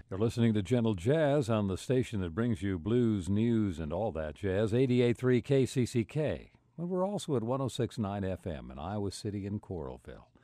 You're listening to Gentle Jazz on the station that brings you blues, news, and all that jazz, 88.3 KCCK. And we're also at 106.9 FM in Iowa City and Coralville.